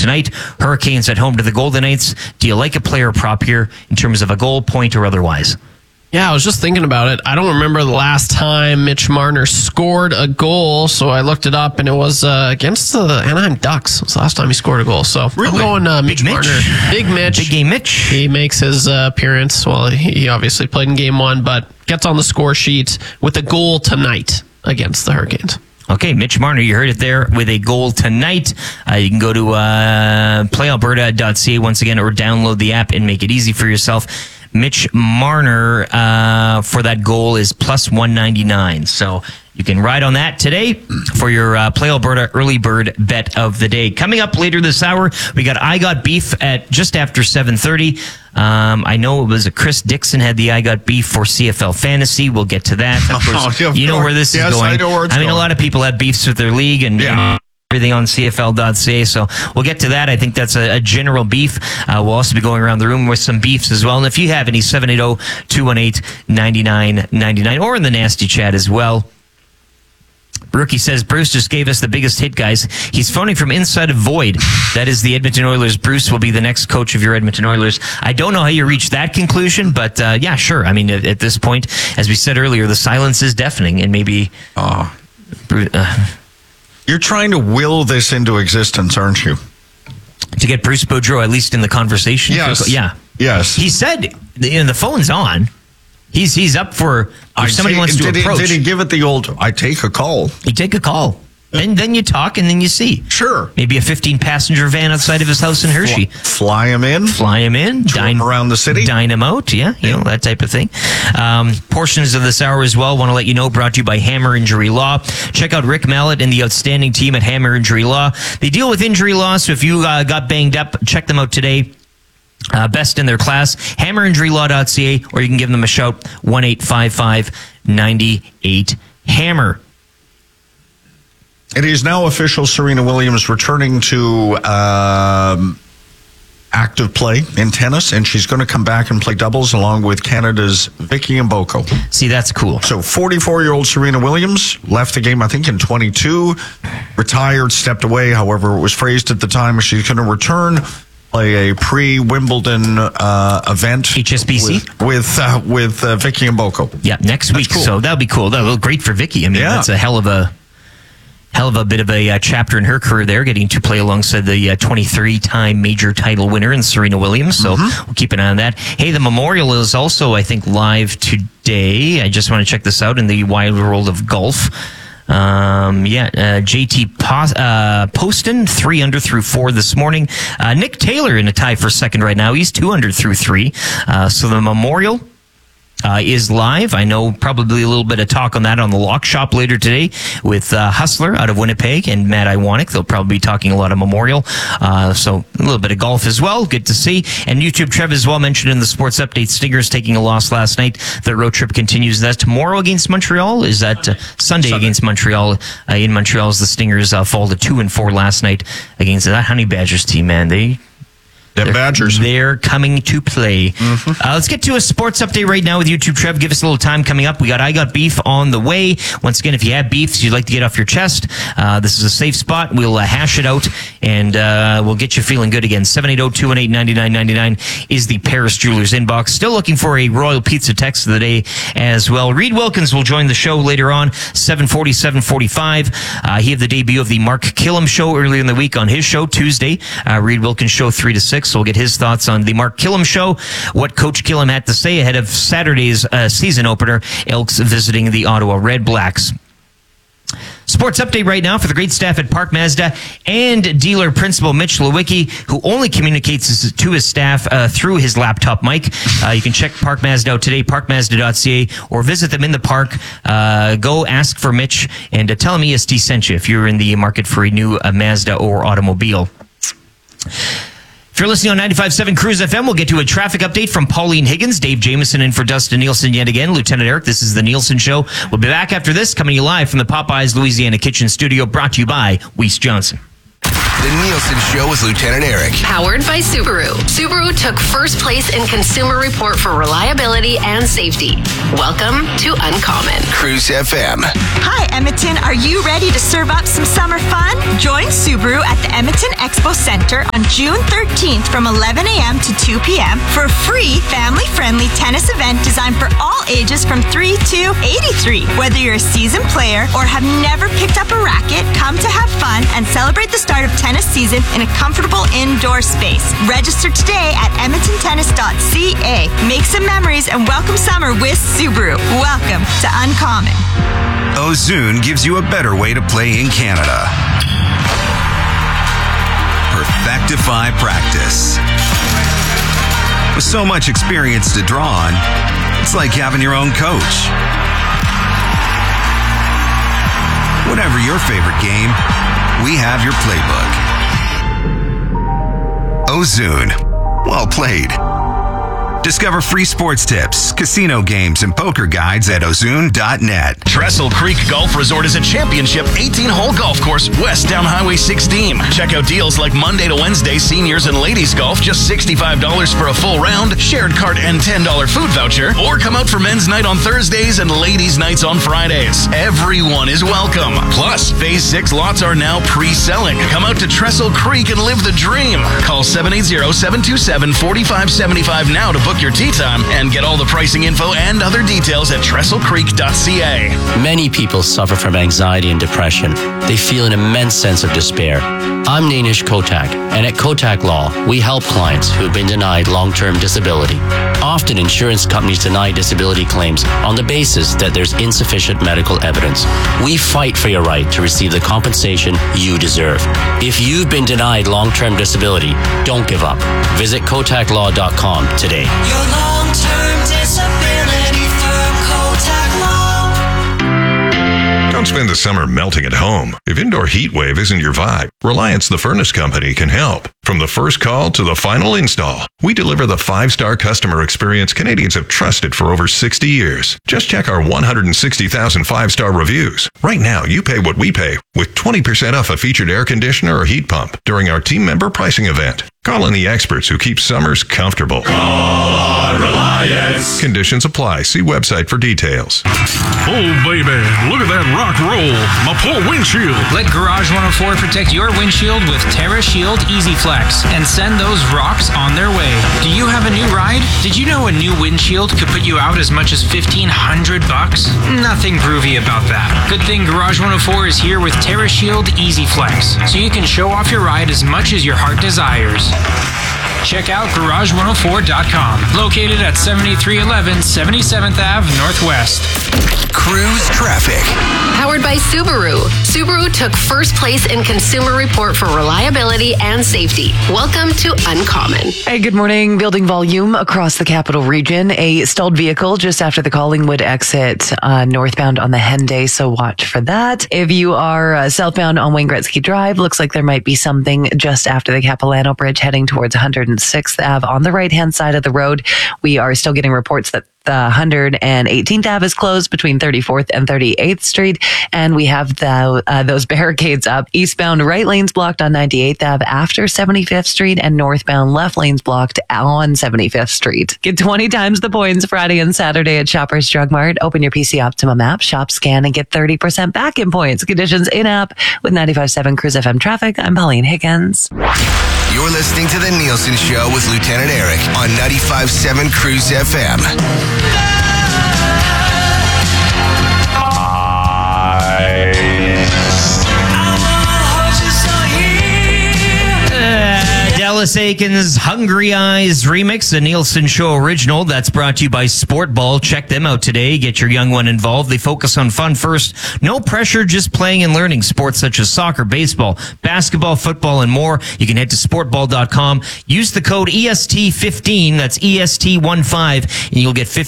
tonight. Hurricanes at home to the Golden Knights. Do you like a player prop here in terms of a goal, point, or otherwise? Yeah, I was just thinking about it. I don't remember the last time Mitch Marner scored a goal, so I looked it up, and it was against the Anaheim Ducks. It was the last time he scored a goal. So really? I'm going Mitch Marner. Big Mitch. Big game Mitch. He makes his appearance. Well, he obviously played in game one, but gets on the score sheet with a goal tonight against the Hurricanes. Okay, Mitch Marner, you heard it there with a goal tonight. You can go to playalberta.ca once again or download the app and make it easy for yourself. Mitch Marner for that goal is plus 199. So you can ride on that today for your Play Alberta early bird bet of the day. Coming up later this hour, we got I Got Beef at just after 7:30. I know it was Chris Dixon had the I Got Beef for CFL Fantasy. We'll get to that. Of course, you know where this is going. I know where it's going. A lot of people have beefs with their league and everything on CFL.ca, so we'll get to that. I think that's a general beef. We'll also be going around the room with some beefs as well. And if you have any, 780-218-9999 or in the nasty chat as well. Brookie says, Bruce just gave us the biggest hit, guys. He's phoning from inside a void. That is the Edmonton Oilers. Bruce will be the next coach of your Edmonton Oilers. I don't know how you reach that conclusion, but yeah, sure. I mean, at this point, as we said earlier, the silence is deafening, and maybe... You're trying to will this into existence, aren't you? To get Bruce Boudreau at least in the conversation? Yes. Yeah. Yes. He said, the phone's on. He's up for if somebody wants to approach. Did he give it the old, I take a call? You take a call. Then you talk and then you see. Sure. Maybe a 15-passenger van outside of his house in Hershey. Fly him in. Dine around the city. Dine him out. Yeah, that type of thing. Portions of this hour as well, want to let you know, brought to you by Hammer Injury Law. Check out Rick Mallett and the outstanding team at Hammer Injury Law. They deal with injury law, so if you got banged up, check them out today. Best in their class, hammerinjurylaw.ca, or you can give them a shout, 1-855-98-HAMMER. It is now official. Serena Williams returning to active play in tennis, and she's going to come back and play doubles along with Canada's Vicky Mboko. See, that's cool. So 44-year-old Serena Williams left the game, I think, in 22, retired, stepped away, however it was phrased at the time. She's going to return, play a pre-Wimbledon event. HSBC? With Vicky Mboko. Yeah, next week. Cool. So that'll be cool. That'll be great for Vicky. I mean, that's a hell of a bit of a chapter in her career there, getting to play alongside the 23-time major title winner in Serena Williams. So we'll keep an eye on that. Hey, the Memorial is also, I think, live today. I just want to check this out in the wide world of golf. JT Poston, 3 under through 4 this morning. Nick Taylor in a tie for second right now. He's 2 under through 3. So the Memorial is live. I know probably a little bit of talk on that on the Lock Shop later today with Hustler out of Winnipeg and Matt Iwanek. They'll probably be talking a lot of Memorial. So a little bit of golf as well. Good to see. And YouTube Trev as well mentioned in the Sports Update, Stingers taking a loss last night. Their road trip continues. That's tomorrow against Montreal? Is that Sunday against Montreal? In Montreal, as the Stingers fall to 2-4 last night against that Honey Badgers team, man. Badgers. They're coming to play. Let's get to a sports update right now with YouTube Trev. Give us a little time coming up. We got I Got Beef on the way. Once again, if you have beefs you'd like to get off your chest, this is a safe spot. We'll hash it out and we'll get you feeling good again. 780-218-9999 is the Paris Jewelers inbox. Still looking for a Royal Pizza text of the day as well. Reed Wilkins will join the show later on, 7:40, 7:45. He had the debut of the Mark Killam show earlier in the week on his show, Tuesday. Reed Wilkins show 3 to 6. So we'll get his thoughts on the Mark Killam show, what Coach Killam had to say ahead of Saturday's season opener, Elks visiting the Ottawa Red Blacks. Sports update right now for the great staff at Park Mazda and dealer principal Mitch Lewicki, who only communicates to his staff through his laptop mic. You can check Park Mazda out today, parkmazda.ca, or visit them in the park. Go ask for Mitch and tell him EST sent you if you're in the market for a new Mazda or automobile. If you're listening on 95.7 Cruise FM, we'll get to a traffic update from Pauline Higgins, Dave Jameson in for Dustin Nielsen yet again. Lieutenant Eric, this is the Nielsen Show. We'll be back after this, coming to you live from the Popeyes Louisiana Kitchen Studio, brought to you by Weiss Johnson. The Nielsen Show with Lieutenant Eric. Powered by Subaru. Subaru took first place in Consumer Report for reliability and safety. Welcome to Uncommon. Cruise FM. Hi, Edmonton. Are you ready to serve up some summer fun? Join Subaru at the Edmonton Expo Center on June 13th from 11 a.m. to 2 p.m. for a free, family-friendly tennis event designed for all ages from 3 to 83. Whether you're a seasoned player or have never picked up a racket, come to have fun and celebrate the start of tennis season in a comfortable indoor space. Register today at edmontontennis.ca. Make some memories and welcome summer with Subaru. Welcome to Uncommon. Ozune gives you a better way to play in Canada. Perfectify practice. With so much experience to draw on, it's like having your own coach. Whatever your favorite game, we have your playbook. Ozune. Well played. Discover free sports tips, casino games, and poker guides at ozune.net. Trestle Creek Golf Resort is a championship 18-hole golf course west down Highway 16. Check out deals like Monday to Wednesday seniors and ladies golf, just $65 for a full round, shared cart and $10 food voucher, or come out for men's night on Thursdays and ladies' nights on Fridays. Everyone is welcome. Plus, Phase 6 lots are now pre-selling. Come out to Trestle Creek and live the dream. Call 780-727-4575 now to book your tee time and get all the pricing info and other details at trestlecreek.ca. Many people suffer from anxiety and depression. They feel an immense sense of despair. I'm Nainish Kotak, and at Kotak Law, we help clients who have been denied long-term disability. Often, insurance companies deny disability claims on the basis that there's insufficient medical evidence. We fight for your right to receive the compensation you deserve. If you've been denied long-term disability, don't give up. Visit kotaklaw.com today. Your long-term disability firm, Kotak Law. Don't spend the summer melting at home. If indoor heat wave isn't your vibe, Reliance the Furnace Company can help. From the first call to the final install, we deliver the 5-star customer experience Canadians have trusted for over 60 years. Just check our 160,000 5-star reviews. Right now, you pay what we pay with 20% off a featured air conditioner or heat pump during our team member pricing event. Call in the experts who keep summers comfortable. Call on Reliance. Conditions apply. See website for details. Oh, baby, look at that rock roll. My poor windshield. Let Garage 104 protect your windshield with Terra Shield Easy Flex and send those rocks on their way. Do you have a new ride? Did you know a new windshield could put you out as much as $1,500? Nothing groovy about that. Good thing Garage 104 is here with Terra Shield Easy Flex, so you can show off your ride as much as your heart desires. Check out garage104.com, located at 7311 77th Ave Northwest. Cruise traffic. Powered by Subaru. Subaru took first place in Consumer Report for reliability and safety. Welcome to Uncommon. Hey, good morning. Building volume across the capital region. A stalled vehicle just after the Collingwood exit northbound on the Henday, so watch for that. If you are southbound on Wayne Gretzky Drive, looks like there might be something just after the Capilano Bridge heading towards 106th Ave on the right-hand side of the road. We are still getting reports that the 118th Ave is closed between 34th and 38th Street, and we have those barricades up. Eastbound right lanes blocked on 98th Ave after 75th Street, and northbound left lanes blocked on 75th Street. Get 20 times the points Friday and Saturday at Shoppers Drug Mart. Open your PC Optimum app, shop, scan, and get 30% back in points. Conditions in-app with 95.7 Cruise FM traffic. I'm Pauline Higgins. You're listening to The Nielsen Show with Lieutenant Eric on 95.7 Cruise FM. Dallas Aiken's Hungry Eyes remix, the Nielsen Show original. That's brought to you by Sport Ball. Check them out today. Get your young one involved. They focus on fun first. No pressure, just playing and learning sports such as soccer, baseball, basketball, football, and more. You can head to sportball.com. Use the code EST15, that's EST15, and you'll get 15